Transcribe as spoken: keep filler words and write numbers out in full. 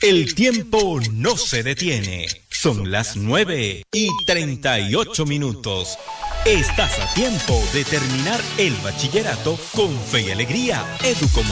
El tiempo no se detiene. Son las nueve y treinta y ocho minutos. Estás a tiempo de terminar el bachillerato con fe y alegría Educomunicaciones.